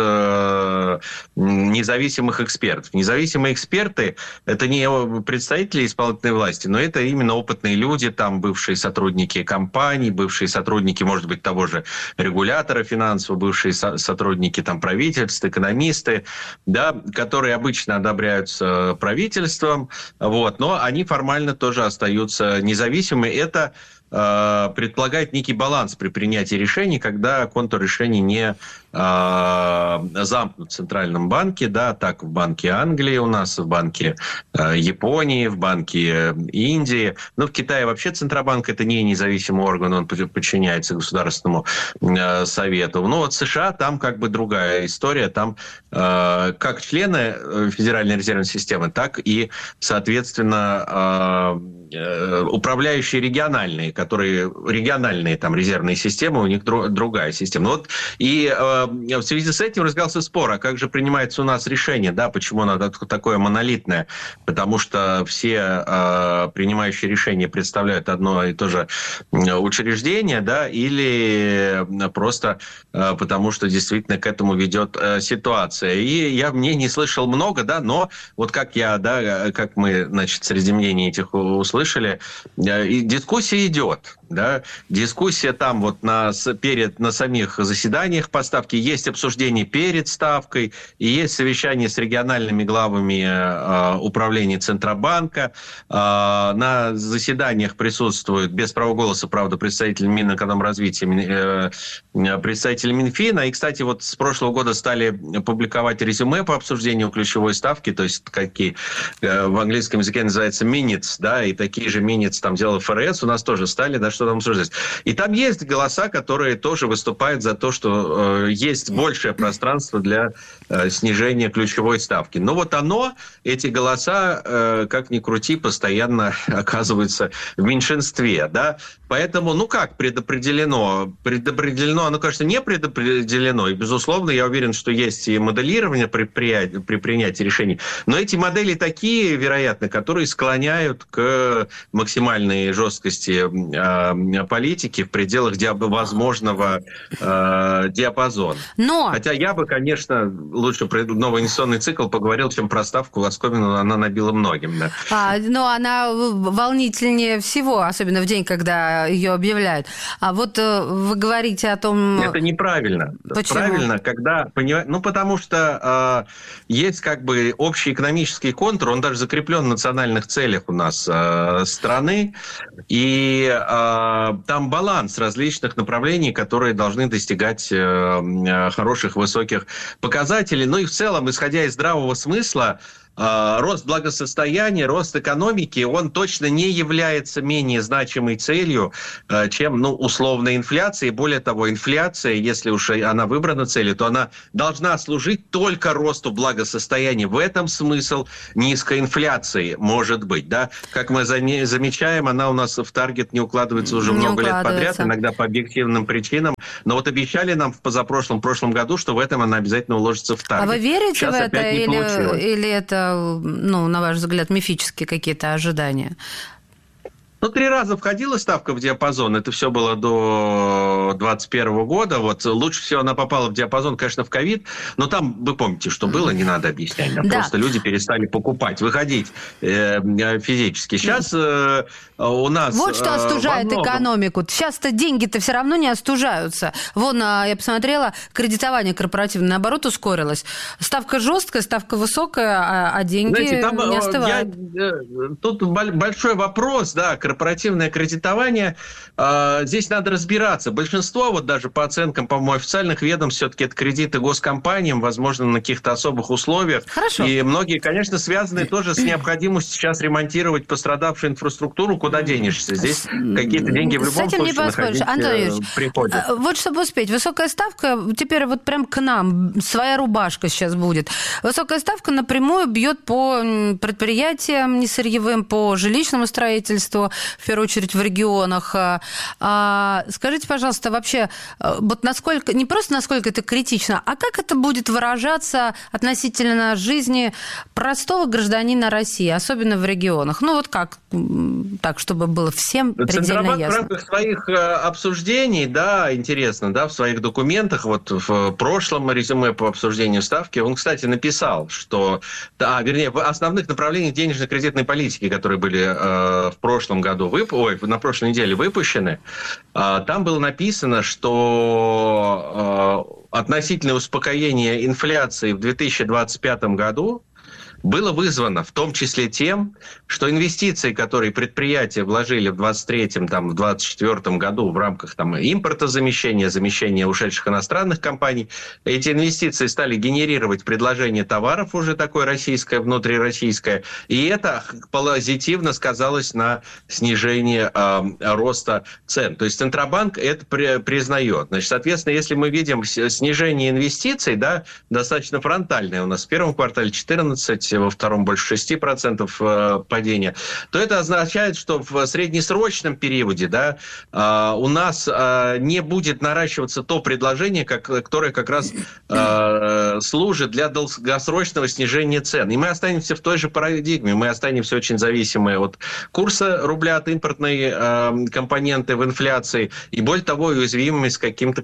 J: независимых экспертов. Независимые эксперты – это не представители исполнительной власти, но это именно опытные люди, там бывшие сотрудники компаний, бывшие сотрудники, может быть, того же регулятора финансового, бывшие сотрудники там, правительства, экономисты, да, которые обычно одобряются правительством, вот, но они формально тоже остаются независимыми. Это предполагает некий баланс при принятии решений, когда контур решений не замкнут в Центральном банке, да, так в Банке Англии у нас, в Банке Японии, в Банке Индии. Но в Китае вообще Центробанк – это не независимый орган, он подчиняется Государственному Совету. Ну вот США там как бы другая история, там как члены Федеральной резервной системы, так и, соответственно, управляющие региональные, региональные там резервные системы, у них другая система. Вот, и в связи с этим разгорался спор, а как же принимается у нас решение, да, почему оно такое монолитное, потому что все принимающие решения представляют одно и то же учреждение, да, или просто потому что действительно к этому ведет ситуация. И я мнений слышал много, да, но вот как мы, значит, среди мнений этих услышали, и дискуссия идет. Да? Дискуссия там вот на самих заседаниях по ставке, есть обсуждение перед ставкой, и есть совещание с региональными главами управления Центробанка. На заседаниях присутствуют без права голоса, правда, представители Минэкономразвития, представители Минфина. И, кстати, вот с прошлого года стали публиковать резюме по обсуждению ключевой ставки, то есть какие в английском языке называется minutes, да, и такие же minutes там делал ФРС, у нас тоже стали, да, что там обсуждать. И там есть голоса, которые тоже выступают за то, что есть большее пространство для снижения ключевой ставки. Но вот эти голоса, как ни крути, постоянно оказываются в меньшинстве, да. Поэтому, как предопределено? Оно, конечно, не предопределено. И, безусловно, я уверен, что есть и моделирование при принятии решений. Но эти модели такие, вероятно, которые склоняют к максимальной жесткости политики в пределах возможного диапазона.
C: Но...
J: Хотя я бы, конечно, лучше про новый инвестиционный цикл поговорил, чем про ставку Ласковину, она набила многим. Да.
C: Но она волнительнее всего, особенно в день, когда ее объявляют. А вот вы говорите о том...
J: Это неправильно.
C: Почему?
J: Правильно, когда... потому что есть как бы общий экономический контур, он даже закреплен в национальных целях у нас страны, и там баланс различных направлений, которые должны достигать хороших, высоких показателей. Ну и в целом, исходя из здравого смысла, рост благосостояния, рост экономики, он точно не является менее значимой целью, чем, условная инфляция. И более того, инфляция, если уж она выбрана целью, то она должна служить только росту благосостояния. В этом смысл низкой инфляции может быть. Да? Как мы замечаем, она у нас в таргет не укладывается уже много лет подряд, иногда по объективным причинам. Но вот обещали нам в прошлом году, что в этом она обязательно уложится в таргет.
C: А вы верите
J: Сейчас
C: в это или это, на ваш взгляд, мифические какие-то ожидания?
J: 3 раза входила ставка в диапазон, это все было до 2021 года. Вот лучше всего она попала в диапазон, конечно, в ковид, но там, вы помните, что было, не надо объяснять. Да. Просто люди перестали покупать, выходить физически. Сейчас у нас...
C: Вот что остужает экономику. Сейчас-то деньги-то все равно не остужаются. Вон, я посмотрела, кредитование корпоративное, наоборот, ускорилось. Ставка жесткая, ставка высокая, а деньги не остывают.
J: Тут большой вопрос, да, корпоративное кредитование, здесь надо разбираться. Большинство, вот даже по оценкам, по-моему, официальных ведомств, все-таки это кредиты госкомпаниям, возможно, на каких-то особых условиях.
C: Хорошо.
J: И многие, конечно, связаны тоже с необходимостью сейчас ремонтировать пострадавшую инфраструктуру. Куда денешься? Здесь какие-то деньги в любом случае находить приходят.
C: Вот чтобы успеть. Высокая ставка, теперь вот прям к нам, своя рубашка сейчас будет. Высокая ставка напрямую бьет по предприятиям несырьевым, по жилищному строительству, в первую очередь в регионах. Скажите, пожалуйста, вообще, вот насколько, не просто насколько это критично, а как это будет выражаться относительно жизни простого гражданина России, особенно в регионах? Вот как, так, чтобы было всем предельно ясно.
J: В рамках своих обсуждений, да, интересно, да, в своих документах, вот в прошлом резюме по обсуждению ставки, он, кстати, написал, что, в основных направлениях денежно-кредитной политики, которые были в прошлом году, на прошлой неделе выпущены, там было написано, что относительное успокоение инфляции в 2025 году было вызвано в том числе тем, что инвестиции, которые предприятия вложили в 2023, в 2024 году в рамках импортозамещения, замещения ушедших иностранных компаний, эти инвестиции стали генерировать предложение товаров уже такое российское, внутрироссийское, и это позитивно сказалось на снижении роста цен. То есть Центробанк это признает. Значит, соответственно, если мы видим снижение инвестиций, да, достаточно фронтальное у нас в первом квартале 14%, во втором больше 6% падения, то это означает, что в среднесрочном периоде, да, у нас не будет наращиваться то предложение, которое как раз служит для долгосрочного снижения цен. И мы останемся в той же парадигме, мы останемся очень зависимы от курса рубля, от импортной компоненты в инфляции, и более того, уязвимыми к каким-то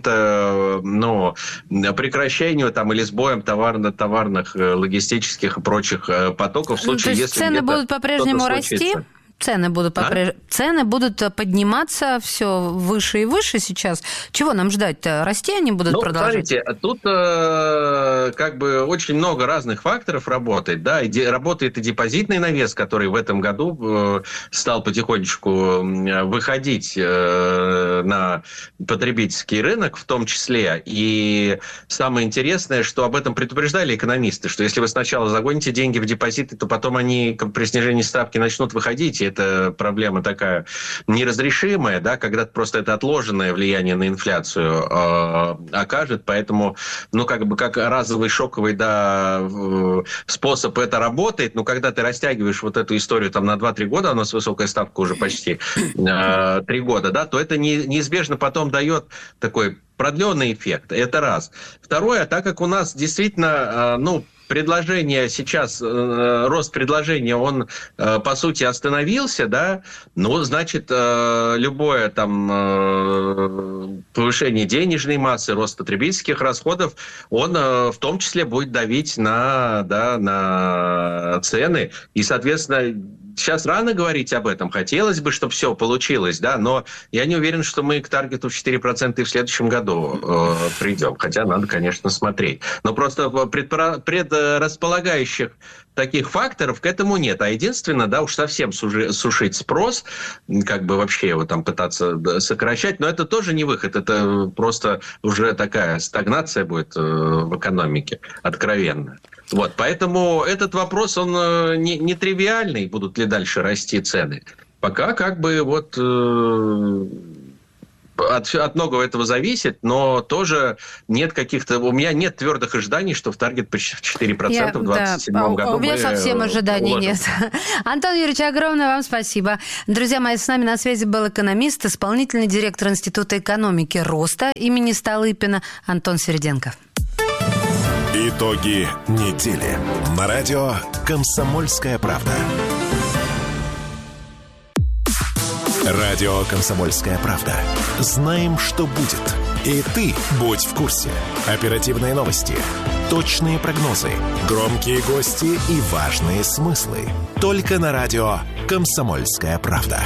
J: прекращению или сбоем товарных, логистических и прочих потоков в случае, если
C: цены будут по-прежнему расти? Цены будут подниматься все выше и выше сейчас. Чего нам ждать-то? Расти они будут продолжать?
J: Смотрите, тут очень много разных факторов работает. Да? Работает и депозитный навес, который в этом году стал потихонечку выходить на потребительский рынок в том числе. И самое интересное, что об этом предупреждали экономисты, что если вы сначала загоните деньги в депозиты, то потом они при снижении ставки начнут выходить. И это проблема такая неразрешимая, да, когда просто это отложенное влияние на инфляцию окажет, поэтому, как разовый шоковый, способ это работает, но когда ты растягиваешь вот эту историю на 2-3 года, у нас высокая ставка уже почти 3 года, да, то это неизбежно потом дает такой продленный эффект. Это раз. Второе, так как у нас действительно, предложение сейчас, рост предложения, он, по сути, остановился, да, ну, значит, любое там повышение денежной массы, рост потребительских расходов, он в том числе будет давить на цены. И, соответственно, сейчас рано говорить об этом. Хотелось бы, чтобы все получилось, да, но я не уверен, что мы к таргету в 4% и в следующем году придем. Хотя надо, конечно, смотреть. Но просто предрасполагающих таких факторов к этому нет. А единственное, да, уж совсем сушить спрос, как бы вообще его там пытаться сокращать, но это тоже не выход. Это просто уже такая стагнация будет в экономике, откровенно. Вот, поэтому этот вопрос, он не тривиальный, будут ли дальше расти цены. Пока как бы вот от многого этого зависит, но тоже нет каких-то... У меня нет твердых ожиданий, что в таргет в 4% в 2027 году.
C: У меня совсем ожиданий нет. Антон Юрьевич, огромное вам спасибо. Друзья мои, с нами на связи был экономист, исполнительный директор Института экономики роста имени Столыпина Антон Середенко.
A: Итоги недели. На радио «Комсомольская правда». Радио «Комсомольская правда». Знаем, что будет. И ты будь в курсе. Оперативные новости, точные прогнозы, громкие гости и важные смыслы. Только на радио «Комсомольская правда».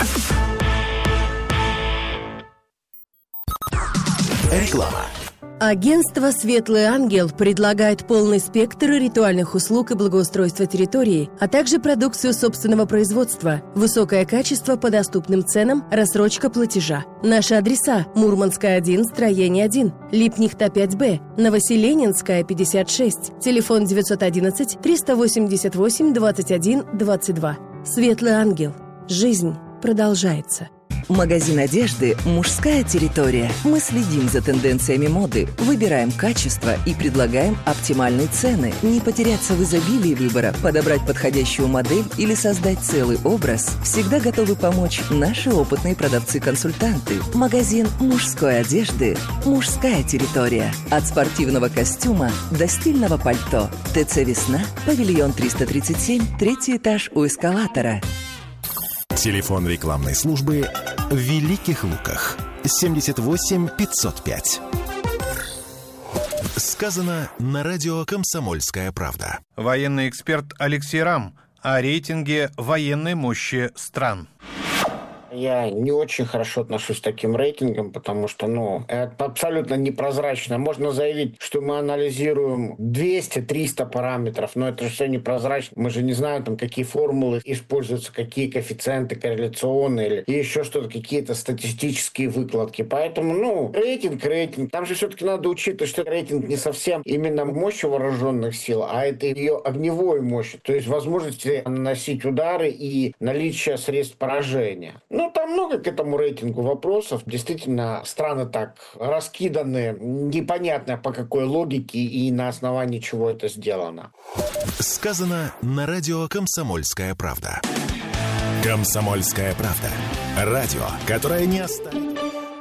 A: Реклама.
K: Агентство «Светлый ангел» предлагает полный спектр ритуальных услуг и благоустройства территории, а также продукцию собственного производства, высокое качество по доступным ценам, рассрочка платежа. Наши адреса: Мурманская, 1, строение 1, Липнихта, 5Б, Новоселенинская, 56, телефон 911-388-21-22. «Светлый ангел». Жизнь продолжается.
L: Магазин одежды «Мужская территория». Мы следим за тенденциями моды, выбираем качество и предлагаем оптимальные цены. Не потеряться в изобилии выбора, подобрать подходящую модель или создать целый образ всегда готовы помочь наши опытные продавцы-консультанты. Магазин мужской одежды «Мужская территория». От спортивного костюма до стильного пальто. ТЦ «Весна», павильон 337, 3-й этаж у эскалатора.
A: Телефон рекламной службы в Великих Луках 78 505. Сказано на радио «Комсомольская правда».
M: Военный эксперт Алексей Рам о рейтинге военной мощи стран.
N: Я не очень хорошо отношусь к таким рейтингам, потому что, это абсолютно непрозрачно. Можно заявить, что мы анализируем 200-300 параметров, но это же все непрозрачно. Мы же не знаем, какие формулы используются, какие коэффициенты корреляционные или еще что-то, какие-то статистические выкладки. Поэтому, рейтинг. Там же все-таки надо учитывать, что рейтинг не совсем именно мощь вооруженных сил, а это ее огневой мощь, то есть возможности наносить удары и наличие средств поражения. Там много к этому рейтингу вопросов. Действительно, страны так раскиданы, непонятно по какой логике и на основании чего это сделано.
A: Сказано на радио «Комсомольская правда». «Комсомольская правда». Радио, которое не оставит.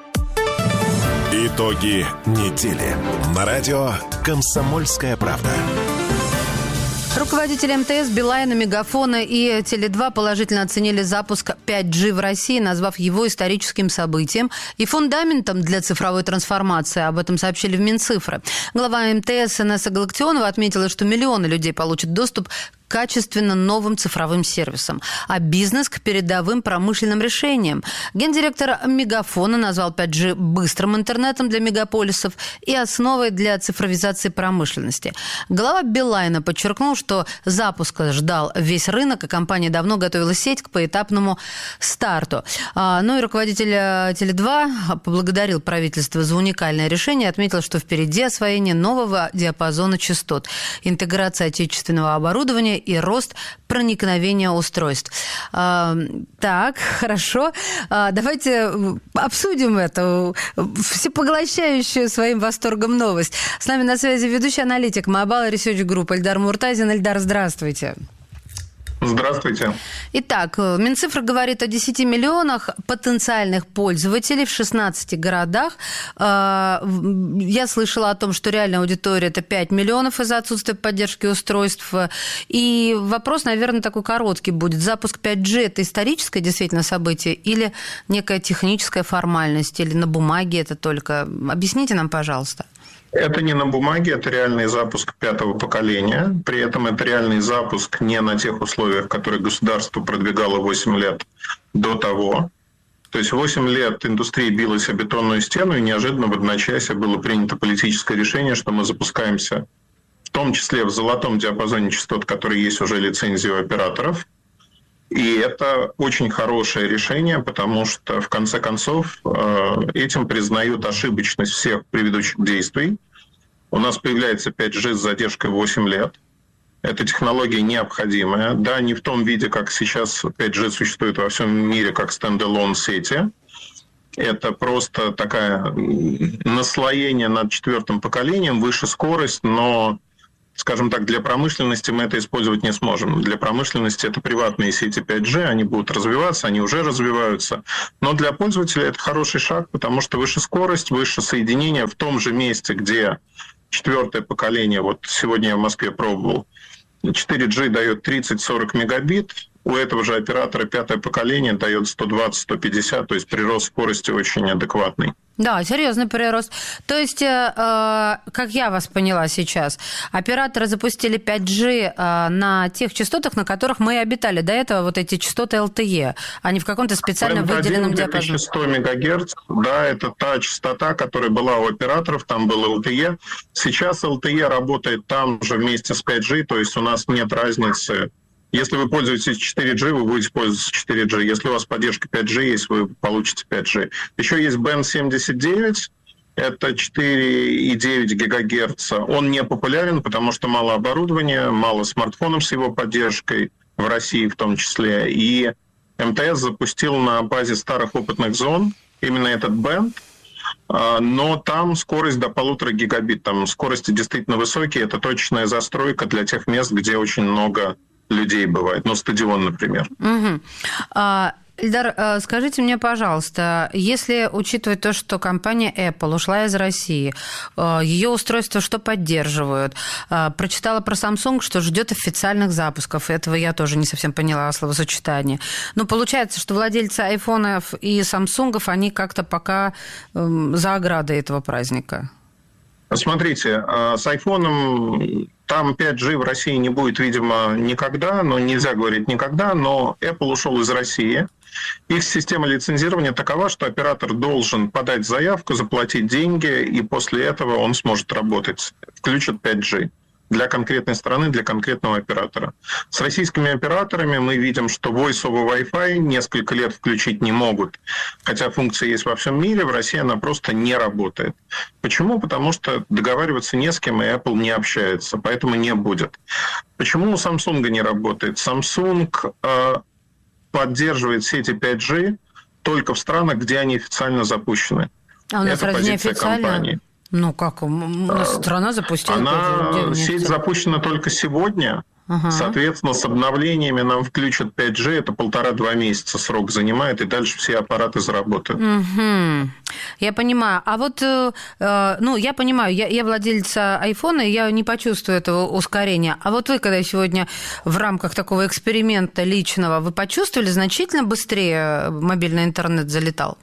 A: Итоги недели. На радио «Комсомольская правда».
C: Руководители МТС, Билайна, Мегафона и Теле2 положительно оценили запуск 5G в России, назвав его историческим событием и фундаментом для цифровой трансформации. Об этом сообщили в Минцифры. Глава МТС Инесса Галактионова отметила, что миллионы людей получат доступ к качественно новым цифровым сервисам, а бизнес к передовым промышленным решениям. Гендиректор Мегафона назвал 5G быстрым интернетом для мегаполисов и основой для цифровизации промышленности. Глава Билайна подчеркнул, что запуска ждал весь рынок, и компания давно готовила сеть к поэтапному старту. И руководитель Теле2 поблагодарил правительство за уникальное решение, отметил, что впереди освоение нового диапазона частот, интеграция отечественного оборудования и рост проникновения устройств. Так, хорошо. Давайте обсудим эту всепоглощающую своим восторгом новость. С нами на связи ведущий аналитик Mobile Research Group Эльдар Муртазин. Эльдар, здравствуйте.
O: Здравствуйте.
C: Итак, Минцифра говорит о 10 миллионах потенциальных пользователей в 16 городах. Я слышала о том, что реальная аудитория – это 5 миллионов из-за отсутствия поддержки устройств. И вопрос, наверное, такой короткий будет. Запуск 5G – это историческое действительно событие или некая техническая формальность, или на бумаге это только? Объясните нам, пожалуйста.
O: Это не на бумаге, это реальный запуск 5-го поколения. При этом это реальный запуск не на тех условиях, которые государство продвигало 8 лет до того. То есть 8 лет индустрия билась о бетонную стену, и неожиданно в одночасье было принято политическое решение, что мы запускаемся в том числе в золотом диапазоне частот, которые есть уже лицензии у операторов. И это очень хорошее решение, потому что, в конце концов, этим признают ошибочность всех предыдущих действий. У нас появляется 5G с задержкой 8 лет. Эта технология необходимая. Да, не в том виде, как сейчас 5G существует во всем мире, как стендалон сети. Это просто такое наслоение над 4-м поколением, выше скорость, но... Скажем так, для промышленности мы это использовать не сможем. Для промышленности это приватные сети 5G, они будут развиваться, они уже развиваются. Но для пользователя это хороший шаг, потому что выше скорость, выше соединение в том же месте, где 4-е поколение, вот сегодня я в Москве пробовал, 4G дает 30-40 мегабит, у этого же оператора 5-е поколение дает 120-150, то есть прирост скорости очень адекватный.
C: Да, серьезный прирост. То есть, как я вас поняла сейчас, операторы запустили 5G на тех частотах, на которых мы и обитали. До этого вот эти частоты LTE, а не в каком-то специально выделенном диапазоне.
O: 2100 МГц, да, это та частота, которая была у операторов, там был LTE. Сейчас LTE работает там же вместе с 5G, то есть у нас нет разницы. Если вы пользуетесь 4G, вы будете пользоваться 4G. Если у вас поддержка 5G есть, вы получите 5G. Еще есть Band 79, это 4,9 ГГц. Он не популярен, потому что мало оборудования, мало смартфонов с его поддержкой, в России в том числе. И МТС запустил на базе старых опытных зон именно этот Band, но там скорость до 1,5 гигабит. Там скорости действительно высокие. Это точная застройка для тех мест, где очень много людей бывает, стадион, например.
C: Угу. Ильдар, скажите мне, пожалуйста, если учитывать то, что компания Apple ушла из России, ее устройства что поддерживают? Прочитала про Samsung, что ждет официальных запусков. Этого я тоже не совсем поняла словосочетание. Но получается, что владельцы айфонов и самсунгов, они как-то пока за оградой этого праздника.
O: Смотрите, с айфоном там 5G в России не будет, видимо, никогда, но нельзя говорить никогда, но Apple ушел из России. Их система лицензирования такова, что оператор должен подать заявку, заплатить деньги, и после этого он сможет работать. Включат 5G для конкретной страны, для конкретного оператора. С российскими операторами мы видим, что Voice over Wi-Fi несколько лет включить не могут. Хотя функция есть во всем мире, в России она просто не работает. Почему? Потому что договариваться не с кем, и Apple не общается, поэтому не будет. Почему у Samsung не работает? Samsung поддерживает сети 5G только в странах, где они официально запущены.
C: А у нас
O: это
C: разве
O: позиция
C: неофициально?
O: компании.
C: Ну как, у нас страна запустила...
O: Сеть запущена только сегодня. Ага. Соответственно, с обновлениями нам включат 5G, это 1,5-2 месяца срок занимает, и дальше все аппараты заработают.
C: Угу. Я понимаю. А вот, я понимаю, я владельца айфона, и я не почувствую этого ускорения. А вот вы, когда сегодня в рамках такого эксперимента личного, вы почувствовали значительно быстрее мобильный интернет залетал?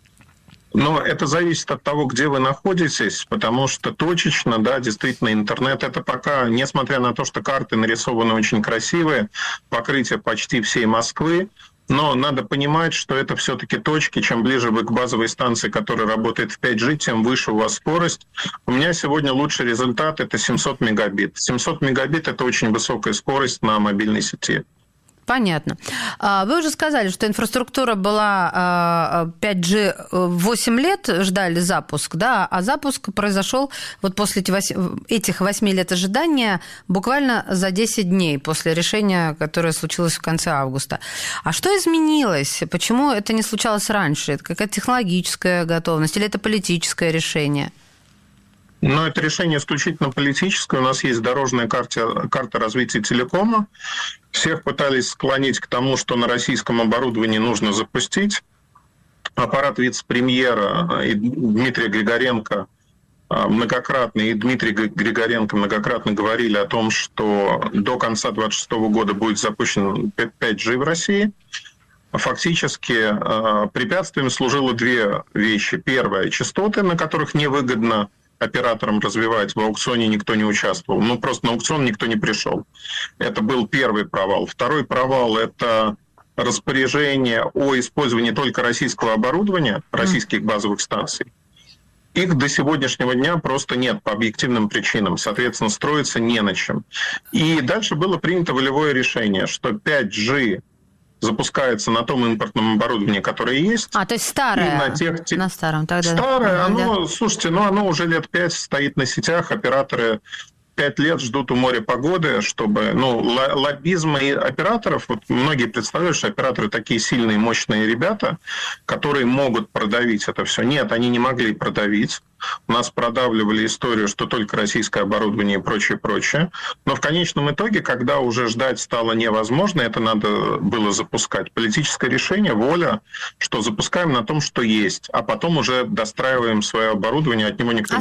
O: Но это зависит от того, где вы находитесь, потому что точечно, да, действительно, интернет – это пока, несмотря на то, что карты нарисованы очень красивые, покрытие почти всей Москвы, но надо понимать, что это все-таки точки. Чем ближе вы к базовой станции, которая работает в 5G, тем выше у вас скорость. У меня сегодня лучший результат – это 700 мегабит. 700 мегабит – это очень высокая скорость на мобильной сети.
C: Понятно. Вы уже сказали, что инфраструктура была 5G 8 лет, ждали запуск, да, а запуск произошел вот после этих 8 лет ожидания буквально за 10 дней после решения, которое случилось в конце августа. А что изменилось? Почему это не случалось раньше? Это какая-то технологическая готовность или это политическое решение?
O: Но это решение исключительно политическое. У нас есть дорожная карта развития телекома. Всех пытались склонить к тому, что на российском оборудовании нужно запустить. Аппарат вице-премьера и Дмитрия Григоренко многократно многократно говорили о том, что до конца 2026 года будет запущен 5G в России. Фактически препятствием служило две вещи. Первое – частоты, на которых невыгодно операторам развивать. В аукционе никто не участвовал. Просто на аукцион никто не пришел. Это был первый провал. Второй провал – это распоряжение о использовании только российского оборудования, российских базовых станций. Их до сегодняшнего дня просто нет по объективным причинам. Соответственно, строиться не на чем. И дальше было принято волевое решение, что 5G запускается на том импортном оборудовании, которое есть.
C: То есть старое, на старом тогда.
O: Старое, слушайте, оно уже лет 5 стоит на сетях, операторы 5 лет ждут у моря погоды, чтобы, лоббизм и операторов, многие представляют, что операторы такие сильные, мощные ребята, которые могут продавить это все. Нет, они не могли продавить. У нас продавливали историю, что только российское оборудование и прочее. Но в конечном итоге, когда уже ждать стало невозможно, это надо было запускать. Политическое решение, воля, что запускаем на том, что есть, а потом уже достраиваем свое оборудование, от него никто не